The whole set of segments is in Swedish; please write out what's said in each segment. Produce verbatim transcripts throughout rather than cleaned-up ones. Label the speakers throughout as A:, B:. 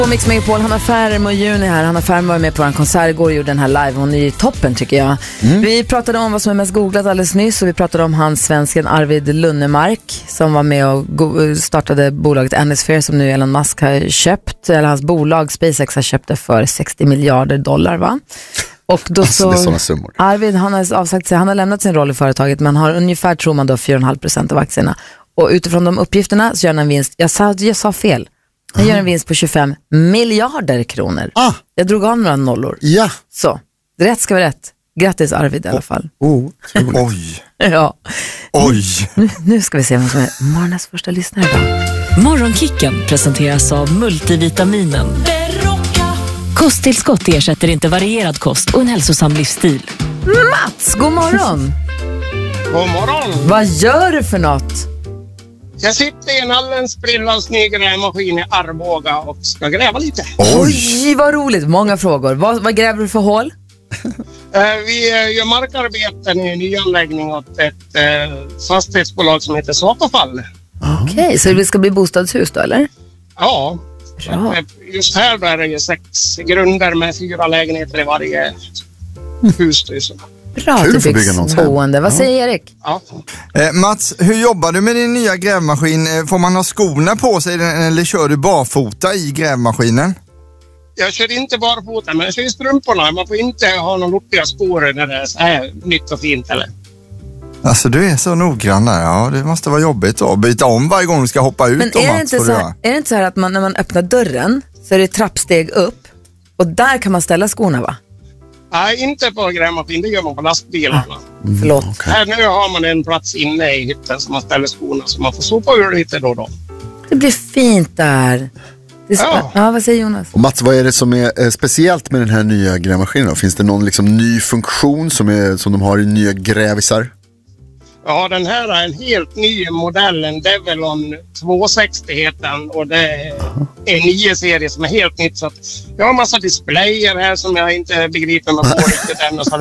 A: På Mix Megapol, Hanna Färm och Juni här. Hanna Färm var med på en konsert igår och gjorde den här live. Hon är ju toppen tycker jag. Mm. Vi pratade om vad som är mest googlat alldeles nyss och vi pratade om hans svensken Arvid Lunnemark som var med och startade bolaget Anisphere som nu Elon Musk har köpt. Eller hans bolag SpaceX har köpt det för sextio miljarder dollar va? Och då
B: alltså,
A: så,
B: det är såna summor.
A: Arvid han har avsagt sig, han har lämnat sin roll i företaget men har ungefär tror man då fyra komma fem procent av aktierna. Och utifrån de uppgifterna så gör han en vinst. Jag sa, jag sa fel. Han gör en vinst på tjugofem miljarder kronor.
B: Ah.
A: Jag drog av några nollor.
B: Ja.
A: Så, rätt ska vara rätt. Grattis Arvid i alla fall.
B: Oh. Oj.
A: Ja.
B: Oj.
A: Nu, nu ska vi se vem som är morgonens första lyssnare idag.
C: Morgonkicken presenteras av multivitaminen. Kosttillskott ersätter inte varierad kost och en hälsosam livsstil.
A: Mats, god morgon.
D: God morgon.
A: Vad gör du för något?
D: Jag sitter i en alldeles sprillans ny grävmaskin i Arboga och ska gräva lite.
A: Oj, Oj vad roligt. Många frågor. Vad, vad gräver du för hål?
D: uh, vi uh, gör markarbeten i en nyanläggning åt ett uh, fastighetsbolag som heter Sakafall.
A: Okej, okay, så det ska bli bostadshus då, eller?
D: Ja.
A: Bra.
D: Just här där är det sex grunder med fyra lägenheter i varje hus.
A: Bra att det byggs boende. Vad säger ja. Erik?
D: Ja.
E: Eh, Mats, hur jobbar du med din nya grävmaskin? Eh, får man ha skorna på sig eller kör du barfota i grävmaskinen?
D: Jag kör inte barfota, men jag kör i strumporna. Man får inte ha några lortiga skor när det är så här nytt och fint, eller?
E: Alltså du är så noggrann där. Ja, det måste vara jobbigt att byta om varje gång du ska hoppa ut.
A: Men är det, inte så här, är det inte så här att man, när man öppnar dörren så är det trappsteg upp och där kan man ställa skorna va?
D: Nej, inte på grävmaskin. Det gör man på lastbilarna.
A: Mm, Förlåt.
D: Okay. Här nu har man en plats inne i hytten som man ställer skorna så man får sopa ur lite då och då.
A: Det blir fint där. Det är ja. ja, vad säger Jonas?
B: Och Mats, vad är det som är eh, speciellt med den här nya grävmaskinen då? Finns det någon liksom ny funktion som, är, som de har i nya grävisar?
D: Ja, den här är en helt ny modell, en Develon tvåhundrasextio heter den och det är en nio serie som är helt nytt så att jag har en massa displayer här som jag inte begriper mig på riktigt än och så.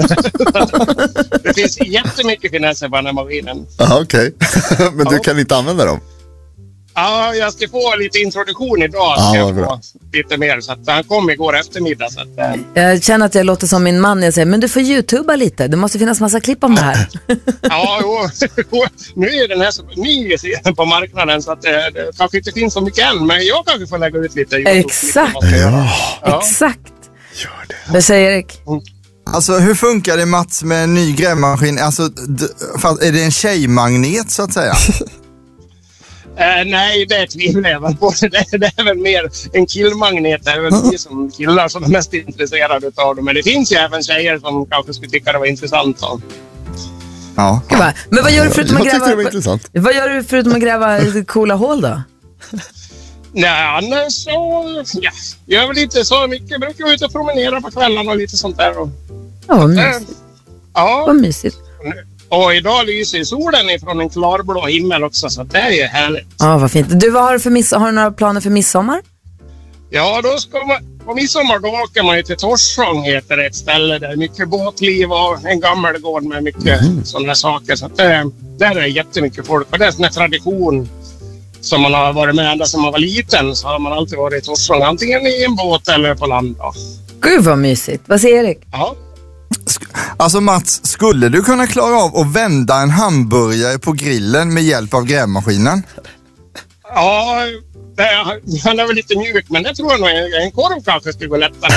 D: Det finns jättemycket finesser på den här maskinen.
B: Ja, okej. Okay. Men du
D: ja.
B: kan inte använda dem?
D: Ja, jag ska få lite introduktion idag. Ska
B: ja,
D: jag få lite mer. Så att han kom igår eftermiddag. Så att, äh...
A: Jag känner att jag låter som min man. Jag säger, men du får YouTuba lite. Det måste finnas massa klipp om det här.
D: Ja, jo, nu är den här så ny på marknaden så att det, det kanske inte finns så mycket än. Men jag kanske får lägga ut lite YouTube.
A: Exakt.
B: Ja.
A: Ja. Exakt.
B: Gör det.
A: Vad säger Erik?
D: Mm.
E: Alltså hur funkar det Mats med en ny grävmaskin? Alltså, d- är det en tjejmagnet så att säga?
D: Uh, nej, det tvivlar jag väl på. Det, det är väl mer en killmagnet. Det är väl vi som killar som är mest intresserade av det. Men det finns ju även tjejer som kanske skulle tycka det var intressant. Så.
E: Ja.
A: Ja. Men vad gör du förutom att
B: jag
A: gräva?
B: Det var intressant.
A: Vad gör du förutom att gräva coola hål då?
D: Nej, annars så... Ja, jag gör väl inte så mycket. Jag brukar gå ut och promenera på kvällarna och lite sånt där. Och,
A: ja, vad mysigt.
D: Uh, ja.
A: Vad mysigt.
D: Och idag lyser solen ifrån en klarblå himmel också, så det är ju härligt.
A: Ja, vad fint. Du, vad har du för miss- har du några planer för midsommar?
D: Ja, då ska man, på midsommar då åker man ju till Torsång, heter det, ett ställe där mycket båtliv och en gammal gård med mycket mm. sådana saker. Så att det, där är det jättemycket folk. Och det är en sån här tradition som man har varit med ända sedan man var liten. Så har man alltid varit i Torsång, antingen i en båt eller på land. Då.
A: Gud vad mysigt. Vad säger Erik?
D: Ja.
E: Alltså Mats, skulle du kunna klara av att vända en hamburgare på grillen med hjälp av grävmaskinen?
D: Ja, det, han är väl lite mjuk, men det tror jag nog en korv kanske skulle gå lättare.